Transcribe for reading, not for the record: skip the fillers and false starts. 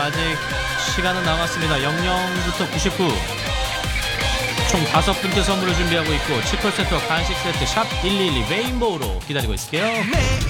아직 시간은 남았습니다. 00부터 99. 총 5분께 선물을 준비하고 있고 치콜 세트와 간식 세트 샵 112 레인보우로 기다리고 있을게요.